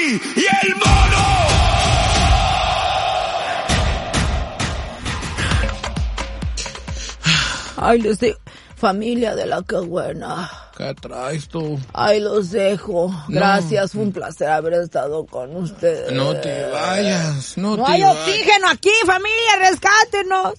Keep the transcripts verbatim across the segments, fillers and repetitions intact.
y el Mono. Ay, les digo, familia de la que buena. ¿Qué traes tú? Ay, los dejo. Gracias, no. Fue un placer haber estado con ustedes. No te vayas, no, no te hay vayas. Oxígeno aquí, familia, rescátenos.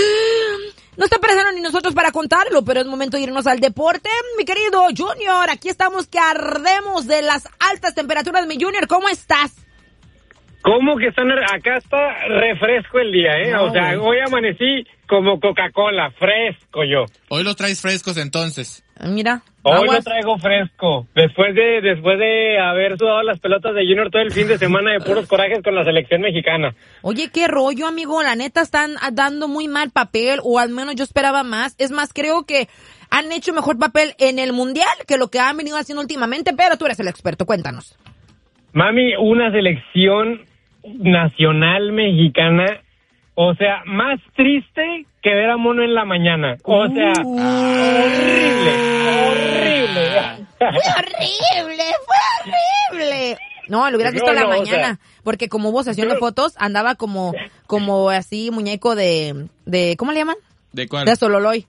No está presente ni nosotros para contarlo, pero es momento de irnos al deporte. Mi querido Junior, aquí estamos que ardemos de las altas temperaturas. Mi Junior, ¿cómo estás? ¿Cómo que están? Acá está refresco el día, ¿eh? No, o sea, hoy amanecí como Coca-Cola, fresco yo. Hoy los traes frescos entonces. Mira. Hoy aguas. lo traigo fresco. Después de después de haber sudado las pelotas de Junior todo el fin de semana de puros corajes con la selección mexicana. Oye, qué rollo, amigo. La neta están dando muy mal papel, o al menos yo esperaba más. Es más, creo que han hecho mejor papel en el Mundial que lo que han venido haciendo últimamente, pero tú eres el experto. Cuéntanos. Mami, una selección nacional mexicana, o sea, más triste que ver a Mono en la mañana. O sea, uh, horrible, horrible. Fue horrible, fue horrible. No, lo hubieras visto en no, la no, mañana, o sea, porque como hubo sesión de fotos, andaba como, como así, muñeco de, de, ¿cómo le llaman? ¿De cuál? De Sololoy.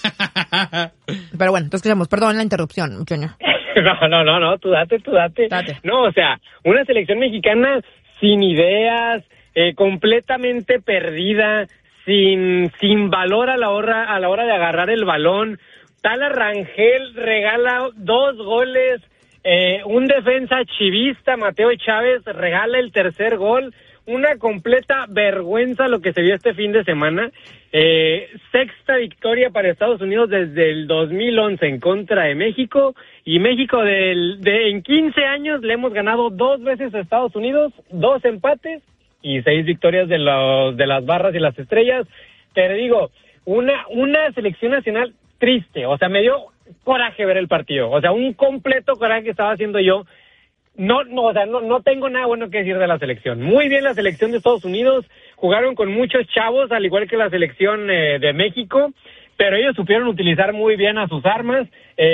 Pero bueno, entonces escuchamos, perdón la interrupción, Junior. No, no, no, no, tú date, tú date. date. No, o sea, una selección mexicana sin ideas, eh, completamente perdida, sin sin valor a la hora a la hora de agarrar el balón. Tala Rangel regala dos goles, eh, un defensa chivista, Mateo Chávez, regala el tercer gol. Una completa vergüenza lo que se vio este fin de semana. Eh, sexta victoria para Estados Unidos desde el dos mil once en contra de México. Y México del, de, en quince años le hemos ganado dos veces a Estados Unidos, dos empates y seis victorias de, los, de las barras y las estrellas. Te digo, una, una selección nacional triste. O sea, me dio coraje ver el partido. O sea, un completo coraje que estaba haciendo yo. No, no, o sea, no, no tengo nada bueno que decir de la selección. Muy bien la selección de Estados Unidos, jugaron con muchos chavos, al igual que la selección eh, de México, pero ellos supieron utilizar muy bien a sus armas.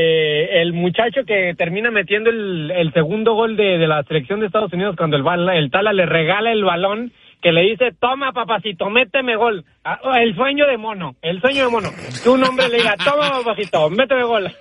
Eh, el muchacho que termina metiendo el, el segundo gol de, de la selección de Estados Unidos cuando el, el Tala le regala el balón, que le dice, toma papacito, méteme gol. Ah, el sueño de Mono, el sueño de Mono. Que un hombre le diga, toma papacito, méteme gol.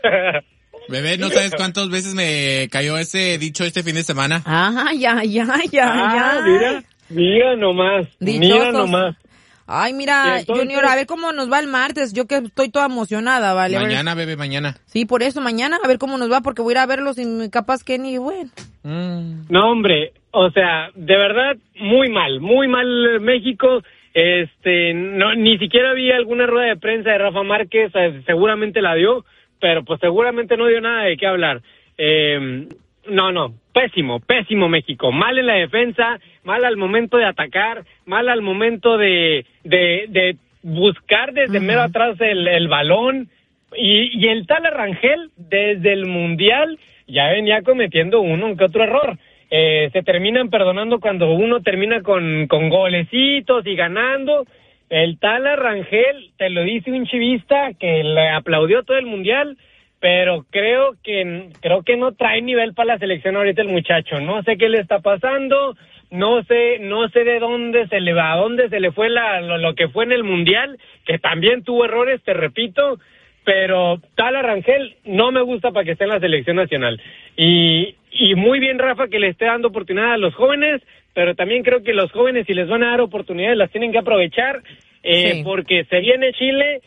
Bebé, ¿no sabes cuántas veces me cayó ese dicho este fin de semana? Ah, ya, ya, ya, ah, ya. Mira, mira nomás, Dichosos. mira nomás. Ay, mira, entonces, Junior, a ver cómo nos va el martes. Yo que estoy toda emocionada, ¿vale? Mañana, bebé, mañana. Sí, por eso, mañana, a ver cómo nos va, porque voy a ir a verlos y capaz que ni, bueno. Mm. No, hombre, o sea, de verdad, muy mal, muy mal México. Este, no, ni siquiera vi alguna rueda de prensa de Rafa Márquez, seguramente la dio, pero pues seguramente no dio nada de qué hablar. Eh, no, no, pésimo, pésimo México. Mal en la defensa, mal al momento de atacar, mal al momento de de, de buscar desde uh-huh. mero atrás el, el balón. Y, y el Tala Rangel, desde el Mundial, ya venía cometiendo uno que otro error. Eh, se terminan perdonando cuando uno termina con, con golecitos y ganando. El Tala Rangel, te lo dice un chivista que le aplaudió todo el Mundial, pero creo que creo que no trae nivel para la selección ahorita el muchacho. No sé qué le está pasando, no sé no sé de dónde se le va, a dónde se le fue la, lo, lo que fue en el Mundial, que también tuvo errores, te repito, pero Tala Rangel no me gusta para que esté en la selección nacional. Y, y muy bien, Rafa, que le esté dando oportunidad a los jóvenes, pero también creo que los jóvenes, si les van a dar oportunidades, las tienen que aprovechar, eh, sí. porque se viene Chile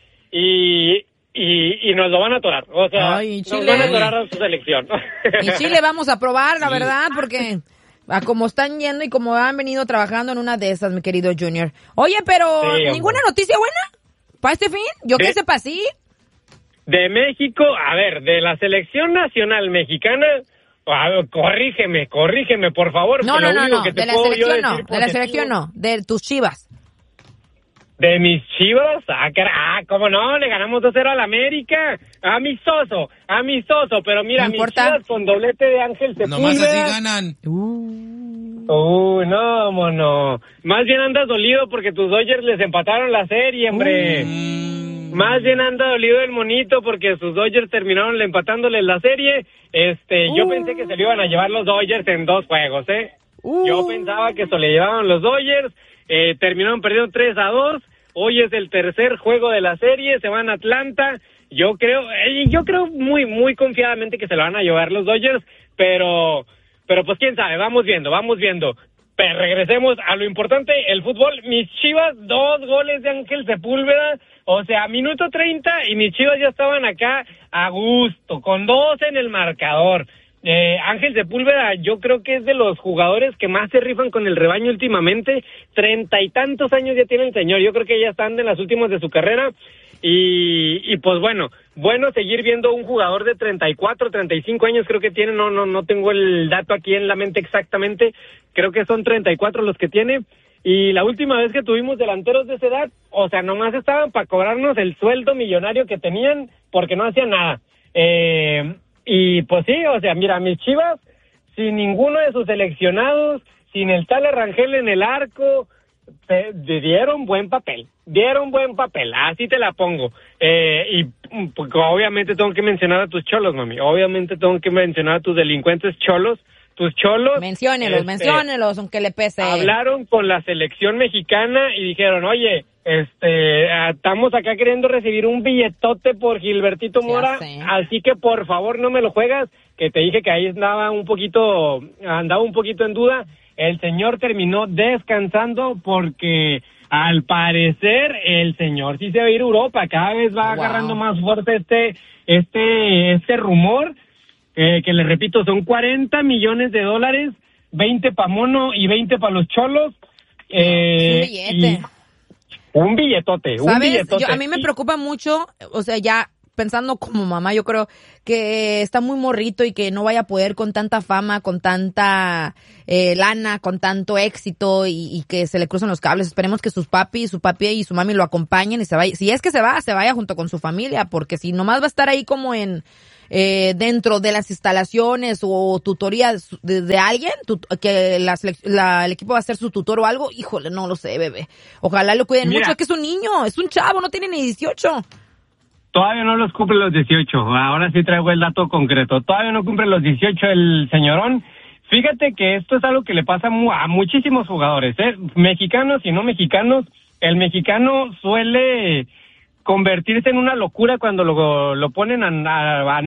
y, y, y nos lo van a atorar. O sea, Ay, nos van a atorar a su selección. Y Chile vamos a probar, la verdad, porque a como están yendo y como han venido trabajando en una de esas, mi querido Junior. Oye, pero sí, ¿ninguna noticia buena para este fin? Yo que sepa, sí. De México, a ver, de la selección nacional mexicana... Ah, corrígeme, corrígeme, por favor. No, no, no, no, de la selección no, de la selección no, de tus Chivas. ¿De mis Chivas? Ah, ah, cómo no, le ganamos dos cero al América. Amistoso, amistoso, pero mira, mis Chivas con doblete de Ángel Sepúlveda. Nomás así ganan. Uh, uh no, mono. Más bien andas dolido porque tus Dodgers les empataron la serie, hombre. Uh. Más bien anda dolido el monito porque sus Dodgers terminaron empatándole la serie. Este, uh. yo pensé que se le iban a llevar los Dodgers en dos juegos, ¿eh? Uh. Yo pensaba que se le llevaban los Dodgers, eh, terminaron perdiendo tres a dos, hoy es el tercer juego de la serie, se van a Atlanta, yo creo, eh, yo creo muy, muy confiadamente que se lo van a llevar los Dodgers, pero, pero pues quién sabe, vamos viendo, vamos viendo. Pero regresemos a lo importante, el fútbol. Mis Chivas, dos goles de Ángel Sepúlveda, o sea, minuto treinta y mis Chivas ya estaban acá a gusto, con dos en el marcador. Eh, Ángel Sepúlveda, yo creo que es de los jugadores que más se rifan con el rebaño últimamente. Treinta y tantos años ya tiene el señor, yo creo que ya están en las últimas de su carrera. Y, y pues bueno, bueno seguir viendo un jugador de treinta y cuatro, treinta y cinco años, creo que tiene, no, no, no tengo el dato aquí en la mente exactamente, creo que son treinta y cuatro los que tiene. Y la última vez que tuvimos delanteros de esa edad, o sea, nomás estaban para cobrarnos el sueldo millonario que tenían porque no hacían nada. Eh, y pues sí, o sea, mira, mis Chivas, sin ninguno de sus seleccionados, sin el tal Rangel en el arco, te, te dieron buen papel, dieron buen papel, así te la pongo. Eh, y pues, obviamente tengo que mencionar a tus cholos, mami, obviamente tengo que mencionar a tus delincuentes cholos, tus cholos. Menciónelos, este, menciónelos, aunque le pese. Hablaron con la selección mexicana y dijeron, oye, este, estamos acá queriendo recibir un billetote por Gilbertito Mora, así que por favor no me lo juegas, que te dije que ahí andaba un poquito, andaba un poquito en duda. El señor terminó descansando porque al parecer el señor sí se va a ir a Europa, cada vez va wow. agarrando más fuerte este, este, este rumor. Eh, que les repito, son cuarenta millones de dólares, veinte para Mono y veinte para los Cholos. Eh, un billete. Un billetote, un ¿Sabes? billetote. Yo, a mí me preocupa mucho, o sea, ya pensando como mamá, yo creo que está muy morrito y que no vaya a poder con tanta fama, con tanta eh, lana, con tanto éxito y, y que se le cruzan los cables. Esperemos que sus papi, su papi y su mami lo acompañen y se vaya. Si es que se va, se vaya junto con su familia, porque si nomás va a estar ahí como en... Eh, dentro de las instalaciones o tutorías de, de alguien, tu, que la, la, el equipo va a ser su tutor o algo, híjole, no lo sé, bebé. Ojalá lo cuiden Mira, mucho, es que es un niño, es un chavo, no tiene ni dieciocho. Todavía no los cumple los dieciocho, ahora sí traigo el dato concreto. Todavía no cumple los dieciocho el señorón. Fíjate que esto es algo que le pasa a muchísimos jugadores, ¿eh? Mexicanos y no mexicanos. El mexicano suele convertirse en una locura cuando lo, lo ponen a, a, a